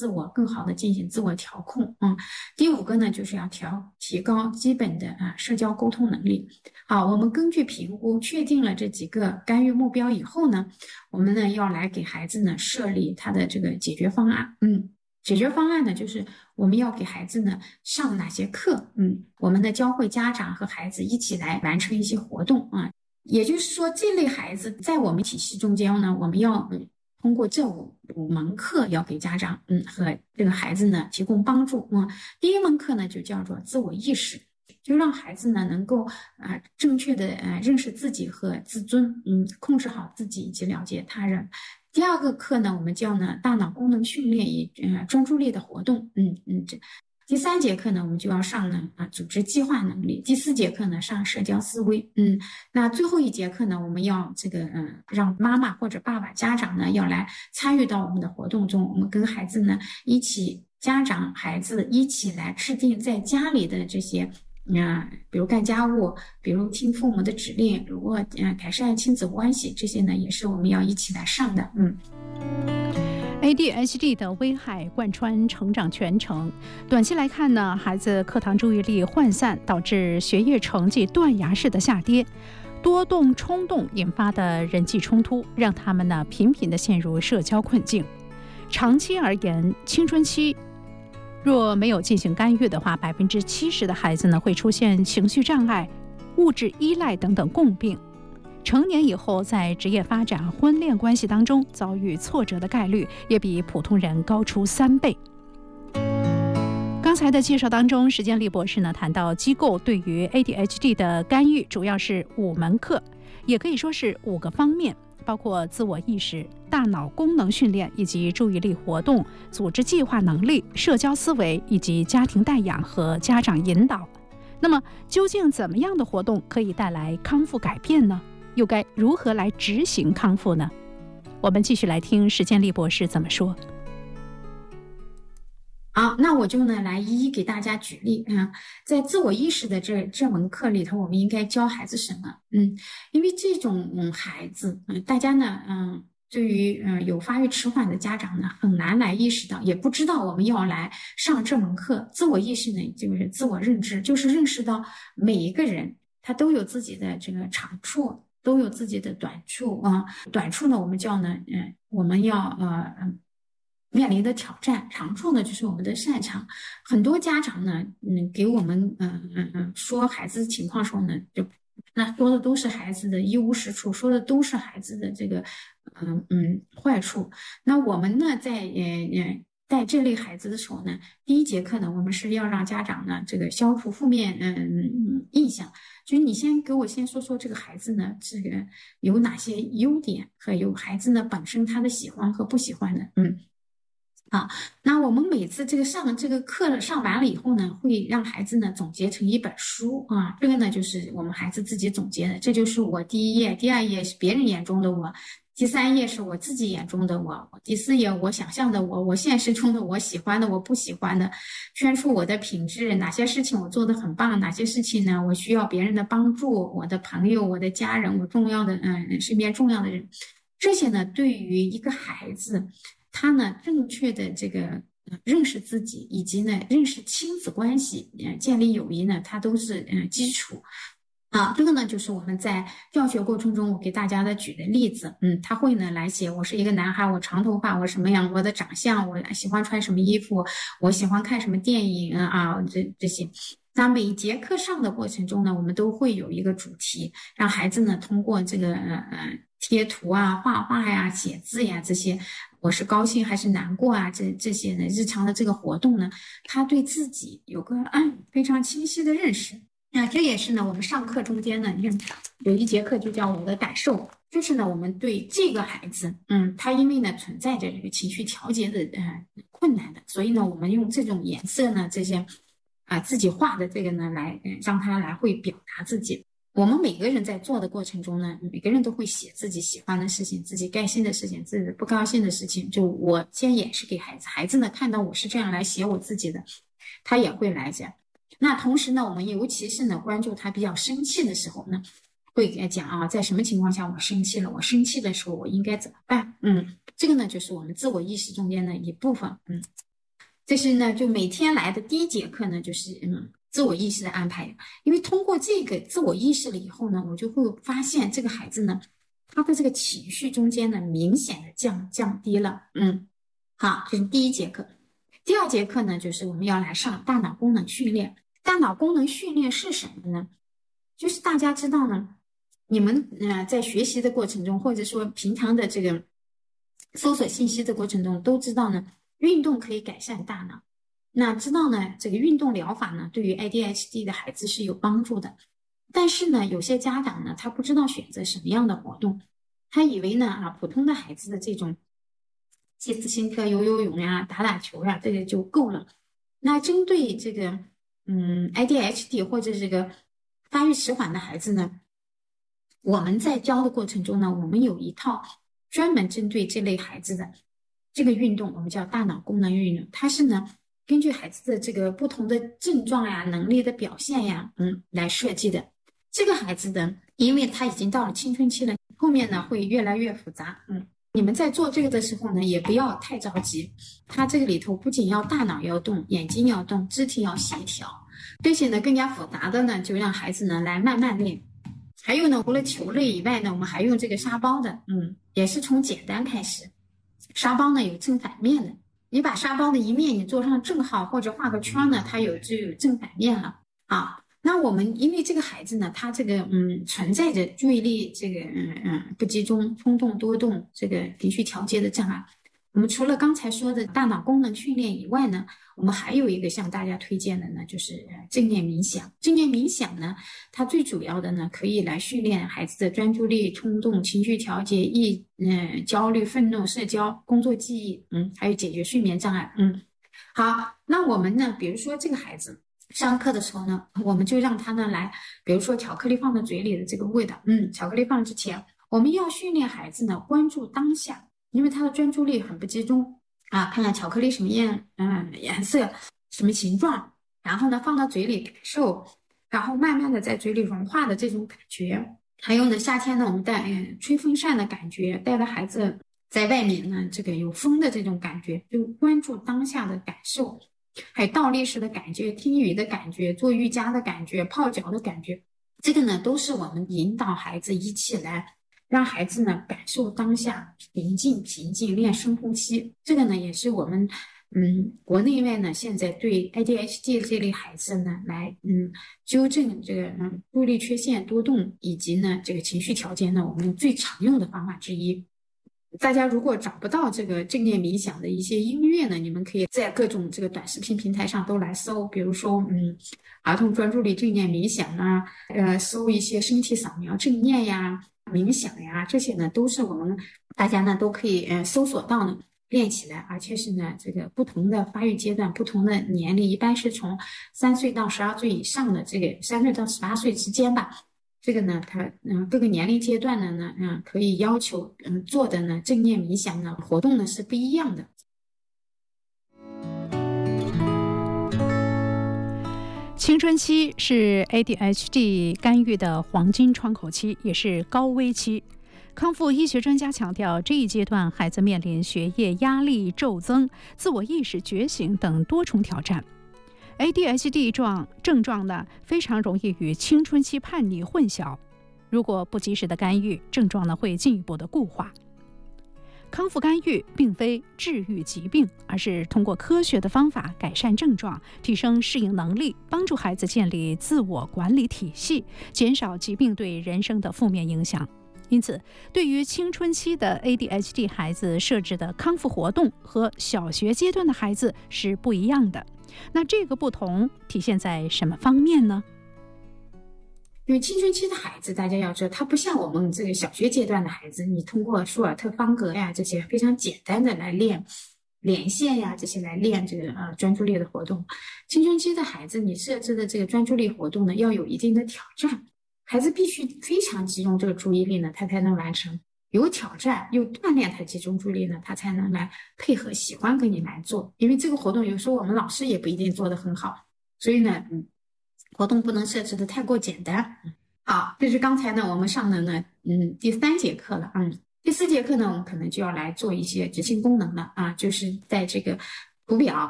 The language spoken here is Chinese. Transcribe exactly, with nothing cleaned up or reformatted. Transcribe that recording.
自我更好的进行自我调控。嗯，第五个呢，就是要调提高基本的啊社交沟通能力。好，我们根据评估确定了这几个干预目标以后呢，我们呢要来给孩子呢设立他的这个解决方案。嗯。解决方案呢，就是我们要给孩子呢上哪些课，嗯，我们呢教会家长和孩子一起来完成一些活动啊。也就是说，这类孩子在我们体系中间呢，我们要嗯通过这五五门课要给家长嗯和这个孩子呢提供帮助。嗯，第一门课呢就叫做自我意识，就让孩子呢能够啊、呃、正确的呃认识自己和自尊，嗯，控制好自己以及了解他人。第二个课呢，我们叫呢大脑功能训练以呃专注力的活动，嗯嗯，这第三节课呢，我们就要上呢啊组织计划能力。第四节课呢上社交思维，嗯，那最后一节课呢，我们要这个嗯让妈妈或者爸爸家长呢要来参与到我们的活动中，我们跟孩子呢一起，家长孩子一起来制定在家里的这些。嗯，比如干家务，比如听父母的指令，如果嗯改善亲子关系，这些呢也是我们要一起来上的。嗯 A D H D 的危害贯穿成长全程。短期来看呢，孩子课堂注意力涣散，导致学业成绩断崖式的下跌。多动冲动引发的人际冲突，让他们呢频频的陷入社交困境。长期而言，青春期若没有进行干预的话，百分之七十的孩子呢会出现情绪障碍、物质依赖等等共病。成年以后，在职业发展、婚恋关系当中遭遇挫折的概率，也比普通人高出三倍。刚才的介绍当中，石建立博士呢谈到机构对于 A D H D 的干预主要是五门课，也可以说是五个方面，包括自我意识、大脑功能训练以及注意力活动、组织计划能力、社交思维以及家庭带养和家长引导。那么，究竟怎么样的活动可以带来康复改变呢？又该如何来执行康复呢？我们继续来听石建立博士怎么说。 好，那我就呢来一一给大家举例。嗯，在自我意识的这这门课里头，我们应该教孩子什么？嗯，因为这种嗯孩子，嗯，大家呢，嗯，对于嗯有发育迟缓的家长呢，很难来意识到，也不知道我们要来上这门课。自我意识呢，就是自我认知，就是认识到每一个人他都有自己的这个长处。都有自己的短处啊，短处呢，我们叫呢，嗯，我们要呃面临的挑战；长处呢，就是我们的擅长。很多家长呢，嗯，给我们嗯嗯嗯说孩子情况时候呢，就那说的都是孩子的一无是处，说的都是孩子的这个嗯嗯坏处。那我们呢，在呃呃。带这类孩子的时候呢，第一节课呢，我们是要让家长呢这个消除负面嗯印象，就是你先给我先说说这个孩子呢，这个有哪些优点和有孩子呢本身他的喜欢和不喜欢的，嗯，啊，那我们每次这个上这个课上完了以后呢，会让孩子呢总结成一本书啊，这个呢就是我们孩子自己总结的，这就是我第一页，第二页是别人眼中的我。第三页是我自己眼中的我，第四页我想象的我，我现实中的我，喜欢的我不喜欢的，圈出我的品质，哪些事情我做得很棒，哪些事情呢我需要别人的帮助，我的朋友，我的家人，我重要的嗯身边重要的人，这些呢对于一个孩子，他呢正确的这个认识自己，以及呢认识亲子关系，嗯建立友谊呢，它都是嗯基础。啊，这个呢，就是我们在教学过程中我给大家的举的例子。嗯，他会呢来写，我是一个男孩，我长头发，我什么样，我的长相，我喜欢穿什么衣服，我喜欢看什么电影啊，这这些。那每一节课上的过程中呢，我们都会有一个主题，让孩子呢通过这个呃呃贴图啊、画画呀、写字呀这些，我是高兴还是难过啊，这这些呢日常的这个活动呢，他对自己有个嗯非常清晰的认识。那这也是呢，我们上课中间呢，你看有一节课就叫我的感受，就是呢，我们对这个孩子，嗯，他因为呢存在着这个情绪调节的呃困难的，所以呢，我们用这种颜色呢，这些啊、呃、自己画的这个呢，来、呃、让他来会表达自己。我们每个人在做的过程中呢，每个人都会写自己喜欢的事情，自己开心的事情，自己不高兴的事情。就我先演示给孩子，孩子呢看到我是这样来写我自己的，他也会来讲。那同时呢，我们尤其是呢关注他比较生气的时候呢，会给他讲啊，在什么情况下我生气了？我生气的时候我应该怎么办？嗯，这个呢就是我们自我意识中间的一部分。嗯， 这是呢，就每天来的第一节课呢，就是嗯自我意识的安排。因为通过这个自我意识了以后呢，我就会发现这个孩子呢，他的这个情绪中间呢，明显的降降低了。嗯，好，这是第一节课。第二节课呢，就是我们要来上大脑功能训练。大脑功能训练是什么呢？就是大家知道呢，你们呃在学习的过程中，或者说平常的这个搜索信息的过程中，都知道呢，运动可以改善大脑。那知道呢，这个运动疗法呢，对于 A D H D 的孩子是有帮助的。但是呢，有些家长呢，他不知道选择什么样的活动，他以为呢啊，普通的孩子的这种骑自行车、游游泳呀、打打球呀，这个就够了。那针对这个嗯 A D H D 或者这个发育迟缓的孩子呢，我们在教的过程中呢，我们有一套专门针对这类孩子的这个运动，我们叫大脑功能运动。它是呢根据孩子的这个不同的症状呀、能力的表现呀，嗯，来设计的。这个孩子呢，因为他已经到了青春期了，后面呢会越来越复杂，嗯。你们在做这个的时候呢，也不要太着急。它这个里头不仅要大脑要动，眼睛要动，肢体要协调，并且呢更加复杂的呢，就让孩子呢来慢慢练。还有呢，除了球类以外呢，我们还用这个沙包的，嗯，也是从简单开始。沙包呢有正反面的，你把沙包的一面你做上正号或者画个圈呢，它有就有正反面了啊。那我们因为这个孩子呢，他这个嗯存在着注意力这个嗯嗯不集中、冲动多动这个情绪调节的障碍。我们除了刚才说的大脑功能训练以外呢，我们还有一个向大家推荐的呢，就是正念冥想。正念冥想呢，它最主要的呢，可以来训练孩子的专注力、冲动、情绪调节、抑嗯焦虑、愤怒、社交、工作记忆，嗯，还有解决睡眠障碍。嗯，好，那我们呢，比如说这个孩子。上课的时候呢，我们就让他呢来，比如说巧克力放在嘴里的这个味道，嗯，巧克力放之前，我们要训练孩子呢关注当下，因为他的专注力很不集中啊，看看巧克力什么样，嗯，颜色，什么形状，然后呢放到嘴里感受，然后慢慢的在嘴里融化的这种感觉，还有呢夏天呢我们带、嗯、吹风扇的感觉，带着孩子在外面呢这个有风的这种感觉，就关注当下的感受。还有倒立式的感觉、听雨的感觉、做瑜伽的感觉、泡脚的感觉，这个呢都是我们引导孩子一起来，让孩子呢感受当下平静平静，练深呼吸。这个呢也是我们嗯国内外呢现在对 A D H D 这类孩子呢来嗯纠正这个嗯注意力缺陷、多动以及呢这个情绪调节呢我们最常用的方法之一。大家如果找不到这个正念冥想的一些音乐呢，你们可以在各种这个短视频平台上都来搜，比如说嗯，儿童专注力正念冥想啊，呃，搜一些身体扫描正念呀、冥想呀，这些呢都是我们大家呢都可以呃搜索到呢练起来，而且是呢这个不同的发育阶段、不同的年龄，一般是从三岁到十二岁以上的这个三岁到十八岁之间吧。这个呢，它嗯各个年龄阶段的呢，嗯可以要求嗯做的呢正念冥想呢活动呢是不一样的。 青春期是 A D H D 干预的黄金窗口期，也是高危期。康复医学专家强调，这一阶段孩子面临学业压力骤增、自我意识觉醒等多重挑战。A D H D 状症状呢，非常容易与青春期叛逆混淆。如果不及时的干预，症状呢会进一步的固化。康复干预并非治愈疾病，而是通过科学的方法改善症状，提升适应能力，帮助孩子建立自我管理体系，减少疾病对人生的负面影响。因此，对于青春期的 A D H D 孩子设置的康复活动和小学阶段的孩子是不一样的。那这个不同体现在什么方面呢？ 因为青春期的孩子，大家要知道，他不像我们这个小学阶段的孩子，你通过舒尔特方格呀这些非常简单的来练连线呀这些来练这个呃专注力的活动。青春期的孩子，你设置的这个专注力活动呢，要有一定的挑战，孩子必须非常集中这个注意力呢，他才能完成。有挑战又锻炼他集中注意力呢，他才能来配合喜欢跟你来做。因为这个活动有时候我们老师也不一定做得很好，所以呢嗯活动不能设置的太过简单。好，这是刚才呢我们上的呢嗯第三节课了。嗯第四节课呢我们可能就要来做一些执行功能了啊，就是在这个图表